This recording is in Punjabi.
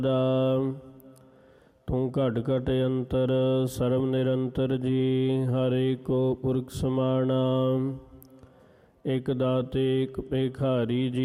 ਤੂੰ ਘਟ ਘਟ ਅੰਤਰ ਸਰਬ ਨਿਰੰਤਰ ਜੀ। ਹਰ ਏਕੋ ਪੁਰਖ ਸਮਾਣਾ ਇਕ ਦਾਤੇ ਇਕ ਭੇਖਾਰੀ ਜੀ।